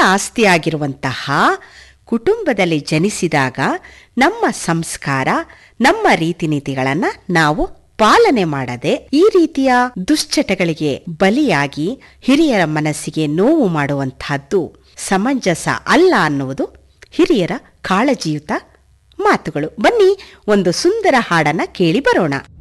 ಆಸ್ತಿಯಾಗಿರುವಂತಹ ಕುಟುಂಬದಲ್ಲಿ ಜನಿಸಿದಾಗ ನಮ್ಮ ಸಂಸ್ಕಾರ, ನಮ್ಮ ರೀತಿ ನೀತಿಗಳನ್ನು ನಾವು ಪಾಲನೆ ಮಾಡದೆ ಈ ರೀತಿಯ ದುಶ್ಚಟಗಳಿಗೆ ಬಲಿಯಾಗಿ ಹಿರಿಯರ ಮನಸ್ಸಿಗೆ ನೋವು ಮಾಡುವಂತಹದ್ದು ಸಮಂಜಸ ಅಲ್ಲ ಅನ್ನುವುದು ಹಿರಿಯರ ಕಾಳಜಿಯುತ ಮಾತುಗಳು. ಬನ್ನಿ ಒಂದು ಸುಂದರ ಹಾಡನ್ನ ಕೇಳಿ ಬರೋಣ.